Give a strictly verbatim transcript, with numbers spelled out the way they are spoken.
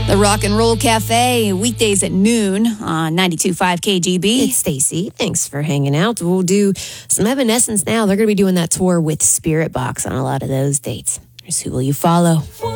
The Rock and Roll Cafe, weekdays at noon on ninety-two point five K G B. It's Stacy. Thanks for hanging out. We'll do some Evanescence now. They're going to be doing that tour with Spirit Box on a lot of those dates. Here's Who Will You Follow?